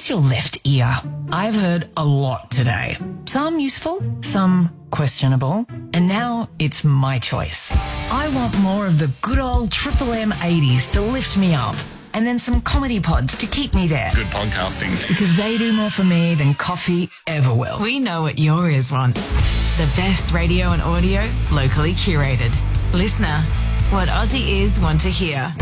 What's your left ear? I've heard a lot today. Some useful, some questionable, and now it's my choice. I want more of the good old Triple M 80s to lift me up, and then some comedy pods to keep me there. Good podcasting. Because they do more for me than coffee ever will. We know what your ears want. The best radio and audio, locally curated. Listener, what Aussie ears want to hear.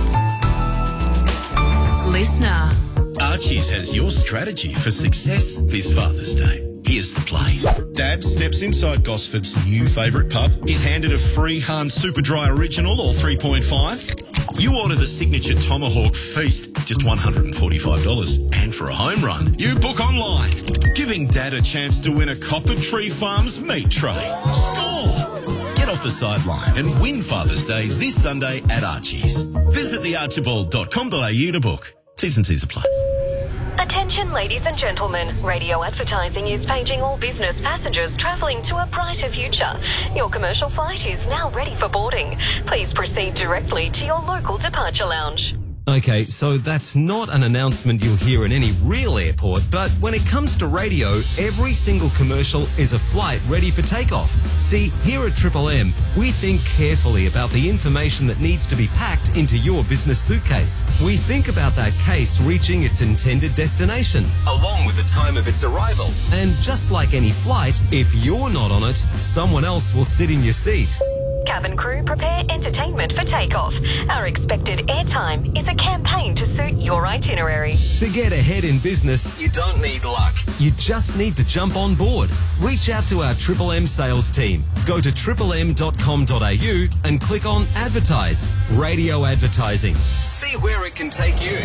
Listener. Archie's has your strategy for success this Father's Day. Here's the play. Dad steps inside Gosford's new favourite pub. He's handed a free Hans Super Dry Original, or 3.5. You order the signature Tomahawk Feast, just $145. And for a home run, you book online, giving Dad a chance to win a Copper Tree Farms meat tray. Score! Get off the sideline and win Father's Day this Sunday at Archie's. Visit thearchibald.com.au to book. T's and C's apply. Attention ladies and gentlemen, radio advertising is paging all business passengers travelling to a brighter future. Your commercial flight is now ready for boarding. Please proceed directly to your local departure lounge. Okay, so that's not an announcement you'll hear in any real airport, but when it comes to radio, every single commercial is a flight ready for takeoff. See, here at Triple M, we think carefully about the information that needs to be packed into your business suitcase. We think about that case reaching its intended destination, along with the time of its arrival. And just like any flight, if you're not on it, someone else will sit in your seat. Cabin crew, prepare entertainment for takeoff. Our expected airtime is a campaign to suit your itinerary. To get ahead in business, you don't need luck. You just need to jump on board. Reach out to our Triple M sales team. Go to triplem.com.au and click on Advertise. Radio advertising. See where it can take you.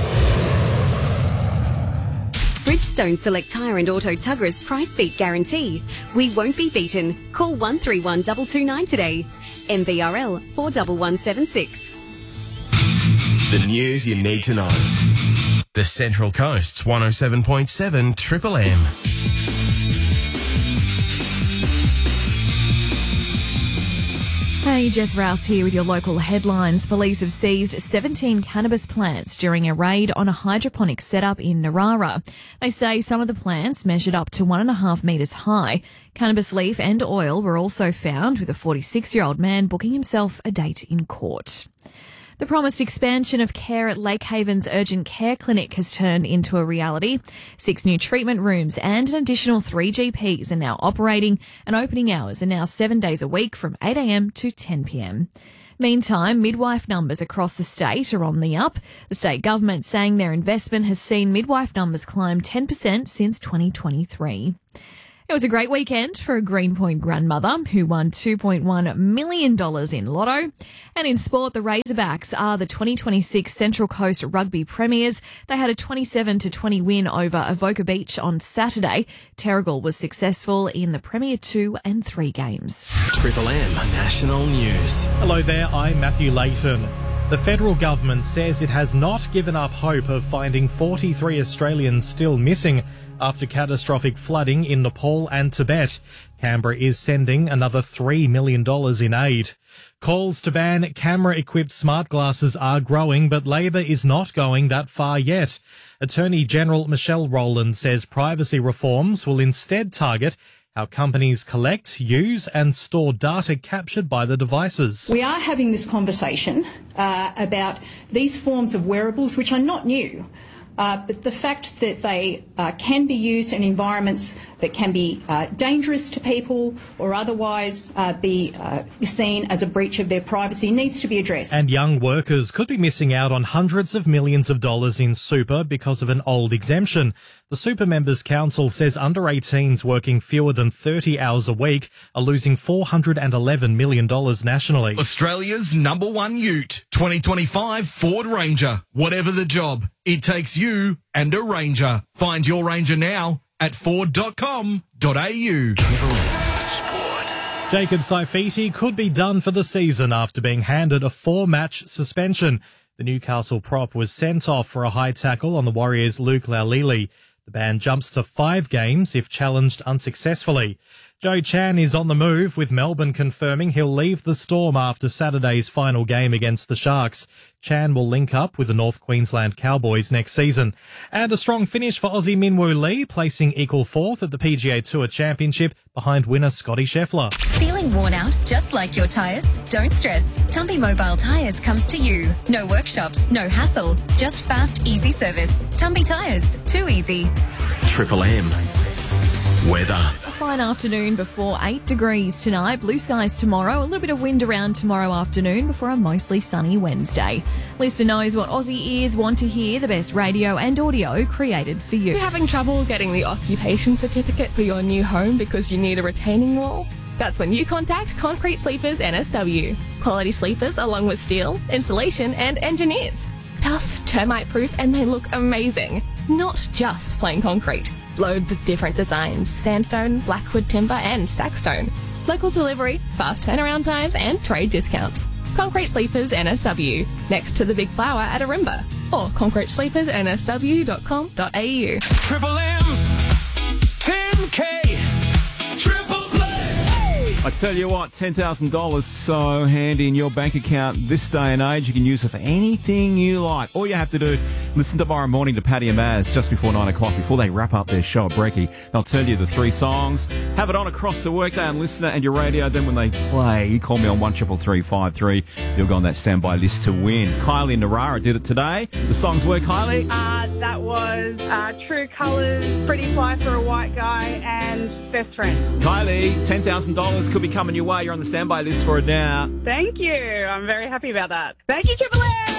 Bridgestone Select Tyre and Auto Tugger's price beat guarantee. We won't be beaten. Call 131 229 today. MVRL 41176. The news you need to know. The Central Coast's 107.7 Triple M. Hey, Jess Rouse here with your local headlines. Police have seized 17 cannabis plants during a raid on a hydroponic setup in Narara. They say some of the plants measured up to 1.5 metres high. Cannabis leaf and oil were also found, with a 46-year-old man booking himself a date in court. The promised expansion of care at Lake Haven's urgent care clinic has turned into a reality. 6 new treatment rooms and an additional 3 GPs are now operating, and opening hours are now 7 days a week from 8 a.m. to 10 p.m. Meantime, midwife numbers across the state are on the up. The state government saying their investment has seen midwife numbers climb 10% since 2023. It was a great weekend for a Greenpoint grandmother who won $2.1 million in lotto. And in sport, the Razorbacks are the 2026 Central Coast Rugby Premiers. They had a 27-20 win over Avoca Beach on Saturday. Terrigal was successful in the Premier 2 and 3 games. Triple M National News. Hello there, I'm Matthew Layton. The federal government says it has not given up hope of finding 43 Australians still missing after catastrophic flooding in Nepal and Tibet. Canberra is sending another $3 million in aid. Calls to ban camera-equipped smart glasses are growing, but Labor is not going that far yet. Attorney General Michelle Rowland says privacy reforms will instead target how companies collect, use and store data captured by the devices. We are having this conversation about these forms of wearables, which are not new. But the fact that they can be used in environments that can be dangerous to people or otherwise be seen as a breach of their privacy needs to be addressed. And young workers could be missing out on hundreds of millions of dollars in super because of an old exemption. The Super Members Council says under-18s working fewer than 30 hours a week are losing $411 million nationally. Australia's number one ute, 2025 Ford Ranger. Whatever the job, it takes you and a Ranger. Find your Ranger now at ford.com.au. Jacob Saifiti could be done for the season after being handed a 4-match suspension. The Newcastle prop was sent off for a high tackle on the Warriors' Luke Laulili. The ban jumps to 5 games if challenged unsuccessfully. Joe Chan is on the move, with Melbourne confirming he'll leave the Storm after Saturday's final game against the Sharks. Chan will link up with the North Queensland Cowboys next season. And a strong finish for Aussie Minwoo Lee, placing equal fourth at the PGA Tour Championship behind winner Scotty Scheffler. Feeling worn out just like your tyres? Don't stress. Tumpy Mobile Tyres comes to you. No workshops, no hassle, just fast, easy service. Tumpy Tyres, too easy. Triple M. Weather. A fine afternoon before 8 degrees tonight. Blue skies tomorrow. A little bit of wind around tomorrow afternoon before a mostly sunny Wednesday. Listener knows what Aussie ears want to hear. The best radio and audio created for you. You're having trouble getting the occupation certificate for your new home because you need a retaining wall? That's when you contact Concrete Sleepers NSW. Quality sleepers along with steel, insulation and engineers. Tough, termite proof, and they look amazing. Not just plain concrete. Loads of different designs: sandstone, blackwood timber and stackstone. Local delivery, fast turnaround times and trade discounts. Concrete Sleepers NSW, next to the Big Flower at Arimba, or concretesleepersnsw.com.au. Triple M's 10K Triple Play. I tell you what, $10,000 so handy in your bank account this day and age. You can use it for anything you like. All you have to do, listen tomorrow morning to Paddy and Maz just before 9 o'clock, before they wrap up their show at Breaky. They'll tell you the 3 songs. Have it on across the workday on Listener and your radio. Then when they play, you call me on 133353. You'll go on that standby list to win. Kylie and Narara did it today. The songs were, Kylie? That was True Colours, Pretty Fly for a White Guy, and Best Friend. Kylie, $10,000 could be coming your way. You're on the standby list for it now. Thank you. I'm very happy about that. Thank you, Triple M.